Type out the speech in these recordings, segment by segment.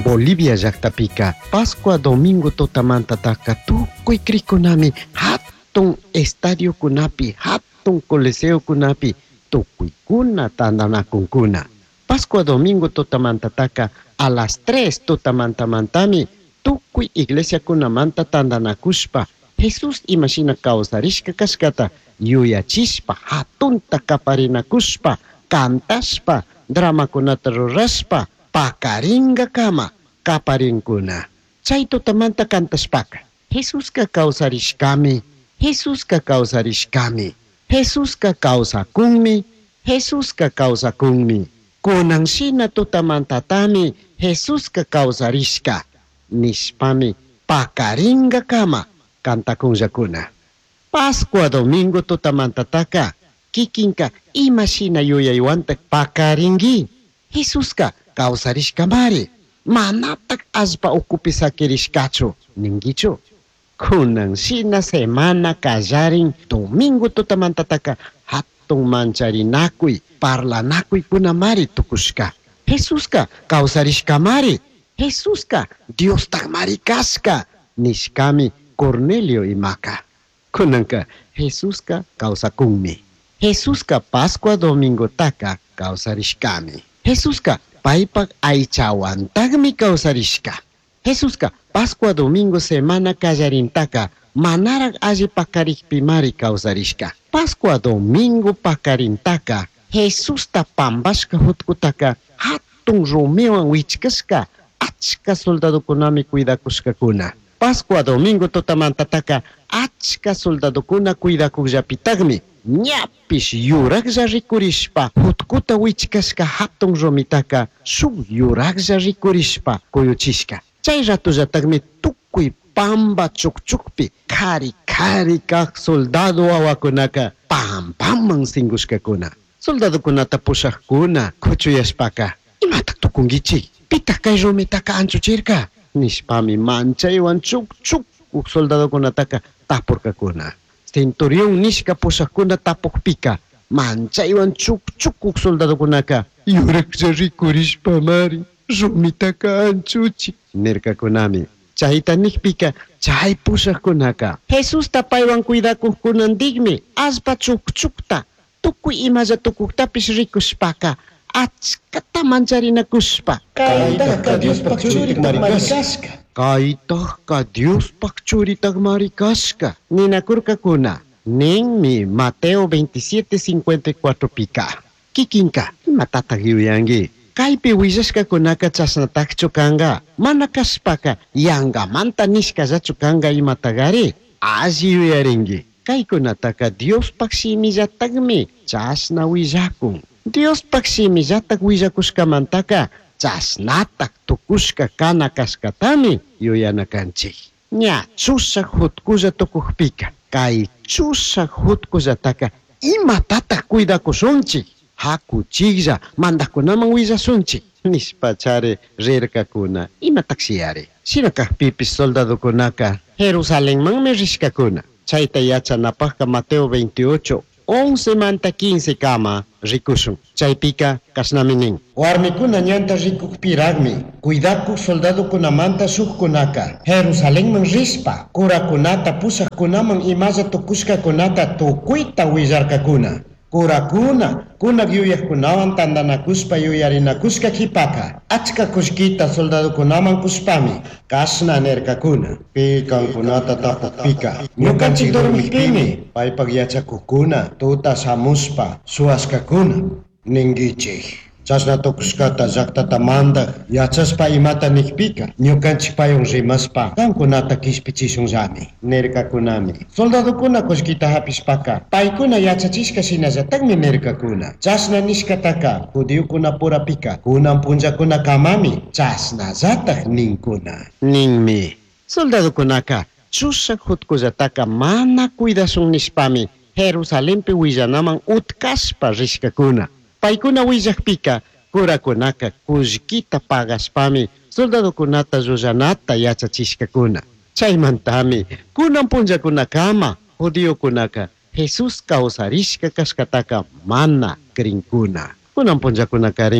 Bolivia llaqtapika Pascua Domingo tutamantataka tukuy krikunami hatun estadio kunapi hatun coliseo kunapi tukuykuna tandanakunkuna. Pascua Domingo tutamantataka a las 3 tutamantamantami tukuy iglesia kunamanta tandanakushpa Jesus imashina kawsarishka kashkata yuyachishpa hatunta kaparinakushpa kantashpa dramakunata rurashpa pakaringa kama kaparinkuna. Chay tutamanta kantashpaka Jesuska kawsarishkami, Jesuska kawsarishkami, Jesuska kawsakunmi, Jesuska kawsakunmi. Kunanshina tutamantatami Jesuska kawsarishka nishpami pakaringa kama kantakunllakuna. Pascua Domingo tutamantataka kikinka imashina yuyaywantak pakaringi Jesuska kawsarishkamari manatak aspa ukupisakirishkachu ningichu. Kunanshina semana kallarin Domingo tutamantataka hatun mancharinakuy parlanakuy kunamari tukushka. Jesuska kawsarishkamari, Jesuska Dios takmari kashka nishkami Cornelio imaka. Kunanka Jesuska kawsakunmi. Jesuska Pascua Domingo taka kawsarishkami. Jesuska paypak aychawantagmi kawsarishka. Jesuska Pascua Domingo semana kallarintaka manarak alli pakarikpimari kawsarishka. Pascua Domingo pakarintaka Jesusta pambashka hutkutaka hatun Romeoan wichkashka achka soldadokunami cuidakushkakuna. Pascua Domingo tutamantataka achka soldadokuna cuidakullapitagmi ñapish yuraklla rikurishpa hutkuta wichkashka hatun Romitaka shuk yuraklla rikurishpa kuyuchishka. Chay ratullatagmi tukuy pamba chukchukpi kari kaq soldado wawakunaka pampaman singushkakuna. Soldadokunata pushaqkuna kuchuyashpaka imatak tukungichik pitaq kay Romitaka anchuchirka nishpami manchaywan chukchuk uk soldadokunataka tapurkakuna. Centurión nishka pushaqkuna tapukpika manchaywan chukchuk uk soldadokunaka yuraklla rikurishpamari Romitaka anchuchik nirkakunami. Chayta nikpika chay pushaqkunaka Jesusta paywan cuidakuqkunandigmi aspa chukchukta tukuy imalla tukuktapish rikushpaka achkata mancharinakushpa Kaytaka Diospak churitak marikashka. Kaytaka Diospak churitak marikashka ninakurkakuna. Ninmi Mateo 27:54 pika. Kikinka imatataq yuyanki. Kaypi willashkakunaka chasnatakchu kanga mana kashpaka yangamanta nishkallachu kanga imatagari alli yuyarinki. Kaykunataka Diospak simillatakmi chasna willakun. Diospak simillatak willakushkamantaka chasnatak tukushka kana kashkatami yuyanakanchik. Ña chushaq hutkulla tukukpika kay chushaq hutkullataka imatatak cuidakushunchik hakuchiklla mandakunaman willasunchik nishpachari rirkakuna imatak siyari. Sinakaqpipis soldadokunaka Jerusalenmanmi rishkakuna. Chayta yachanapaqqa Mateo 28:11 manta 15 kama rikushun. Chaypika kashnami nin: Warmikuna ñanta rikukpiragmi cuidakuq soldadokunamanta shukkunaka Jerusalenman rishpa kurakunata pushaqkunaman imalla tukushkakunata tukuyta willarkakuna. Kurakuna kunak yuyaqkunawan tandanakushpa yuyarinakushka kipaka achka kushkita soldadokunaman kushpami kashna nirkakuna. Pikankunata tapukpika ñukanchik dormikpimi paypak yachakuqkuna tuta shamushpa suwashkakuna ningichik. Chashna tukushkata llaqtata mandaq yachashpa imata nikpika ñukanchik paywan rimashpa kankunata kishpichishunllami nirkakunami. Soldadokuna kushkita hapishpaka paykuna yachachishka shinallatakmi nirkakuna. Chashna nishkataka judíokuna purapika kunan punllakuna kamami chashnallataq ninkuna. Ninmi soldadokunaka chushaq hutkullataka mana cuidashun nishpami Jerusalenpi willanaman utkashpa rishkakuna. Paykuna willaqpika kurakunaka kullkita pagashpami soldadokunata llulanata yachachishkakuna. Chaymantami kunan punllakunakama judíokunaka Jesus kawsarishka kashkataka mana krinkuna. Kunan punllakunakarin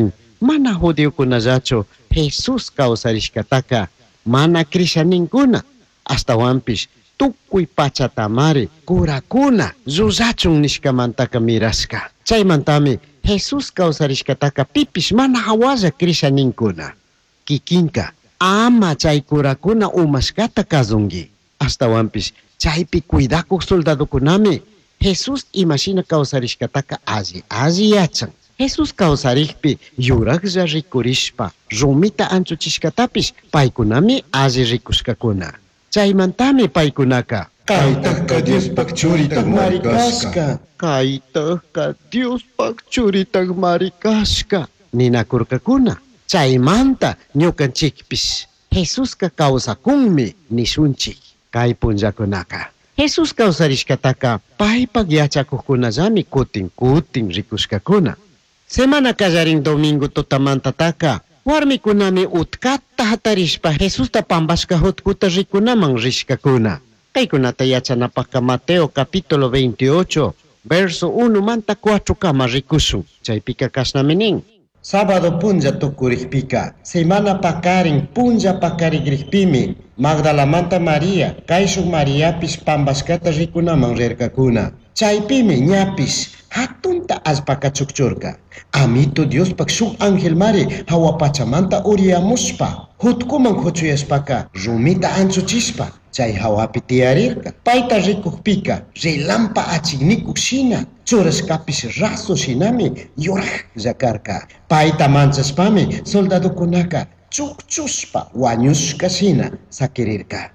mana judiokunallachu Jesus kawsarishkataka mana Cristianinkuna astawanpish tukuy pachatamari kurakuna llusachun nishkamantaka mirashka. Chaymantami Jesus kawsarishkataka pipish mana hawalla Cristianinkuna. Kikinka ama chay kurakuna umashkata kazungi. Astawanpish chaypi cuidakuq soldadokunami Jesus imashina kawsarishkataka alli yachan. Jesus kawsarikpi yuraqlla rikurishpa rumita anchuchishkatapish paykunami alli rikushkakuna. Chaymantami paykunaka Kaytaqqa Diospaq churitaq marikashka. Kaytaqqa Diospaq churitaq marikashka ninakurkakuna. Chaymanta ñukanchikpish Jesusqa kawsakunmi nishunchik kay punllakunaka. Jesus kawsarishkataka paypaq yachakuqkunallami kutin rikushkakuna. Semana kallarin domingo tutamantataka warmikunami utkata hatarishpa Jesusta pambashka hutkuta rikunaman rishkakuna. Kaykunata yachanapaqqa Mateo capítulo 28 verso 1 manta 4 kama rikushun. Chaypika kashnami nin: Sábado punja tukurikpika, semana pakarin punja pakarikpimi, Magdalamanta María, Kaishuk Mariapis pambashkata rikunaman rirkakuna. Chaypimi ñapis hatunta allpakachukchurka. Amito Diospaq shuk ángel mari hawa pachamanta uriyamuspa, hutkuman huchuyashpaka rumita anchuchispa, chay hawapi tiyarirka. Payta rikukpika rilampa achiknikuq shina, churashkapis raso shinami yuraqlla karka. Payta manchashpami soldadokunaka chukchushpa wañushka shina sakirirka.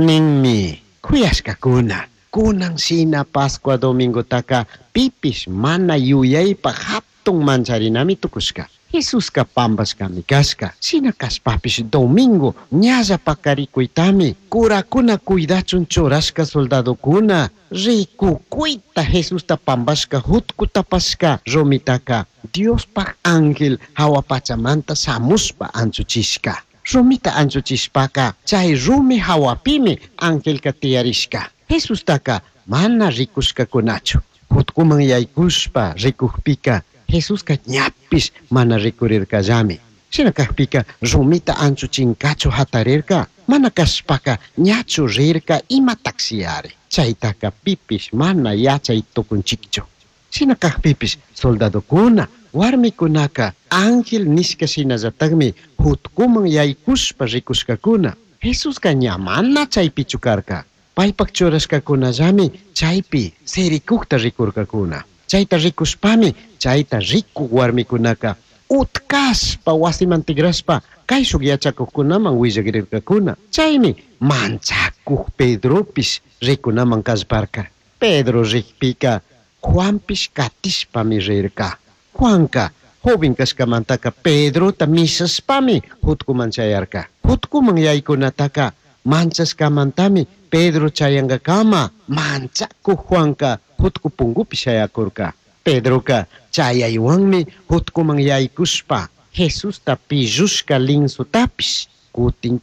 Ninmi kuyashkakuna. Kunan shina Pascua Domingotaka pipish mana yuyaypa hatun mancharinami tukushka. Jesusqa pambashkami kashka. Shina kashpapish domingo ñalla pakarikuytami kurakuna cuidachun churashka soldadokuna rikukuyta Jesusta pambashka hutkutapashka rumitaka Diospaq ángel hawa pachamanta samuspa anchuchishka. Rumita anchuchishpaka chay rumi hawapimi angelka tiyarishka. Jesustaka mana rikushkakunachu. Hutkuman yaykushpa rikukpika Jesusqa ñapish mana rikurirkallami. Shinakaqpika rumita anchuchinkachu hatarirka, mana kashpaka ñachu rirka ima taksiyari. Chaytaka pipish mana yachay tukunchikchu. Shinakaqpipish soldadokuna warmikunaka ángel nishka shinallatakmi hutkuman yaykushpa rikushkakuna. Jesusqa ña mana chaypichu karka. Paypaq churashkakunallami chaypi serikukta rikurkakuna. Chayta rikushpami chayta rikuq warmikunaka utkashpa wasiman tigrashpa kayshuk yachakuqkunaman willakirirkakuna. Chaymi manchakuq Pedropish rikunaman kallparka. Pedro rikpika Juanpish katishpami rirka. Juanka joven kashkamantaka Pedrota mishashpami hutkuman chayarka. Hutkuman yaykunataka manchashkamantami Pedro chayangakama manchakuq Juanka hutku pungupi shayakurka. Pedroka chayaywanmi hutkuman yaykushpa Jesusta pillushka linsutapish kutin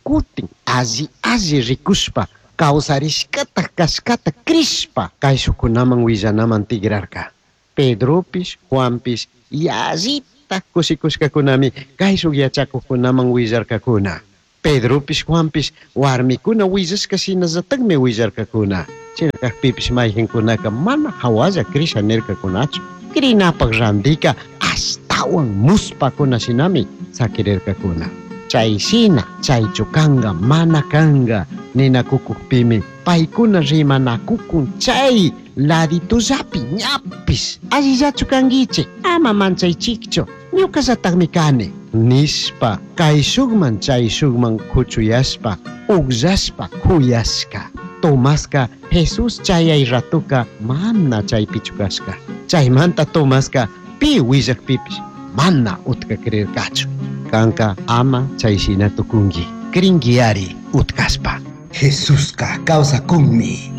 alli rikushpa kawsarishkata kashkata krishpa kayshukunaman willanaman tigrarka. Pedropish Juanpish yallita kushikushkakunami kayshuk yachakuqkunaman willarkakuna. Pedropish Juanpish warmikuna willashka shinallatakmi willarkakuna. Chinakaqpipish mayjinkunaka mana hawalla Cristianirkakunachu. Kirinapaq randika astawan muspakuna shinami sakirirkakuna. Chayshina chaychu kanga mana kanga ninakukuqpimi paykuna rimanakukun chay laditullapi ñapis allillachu kankichik ama manchaychikchu ñukallatakmi kani nishpa kayshukman chayshukman kuchuyashpa uqllashpa kuyashka. Tomasqa Jesus chayay ratuka mana chaypichu kashka. Chaymanta Tomasqa pi willakpipish mana utkakirirkachu. Kanka ama chayshina tukunki. Krinkiari utkaspa. Jesusqa kawsakunmi.